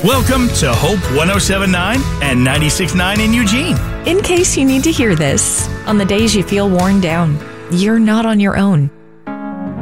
Welcome to Hope 107.9 and 96.9 in Eugene. In case you need to hear this, on the days you feel worn down, you're not on your own.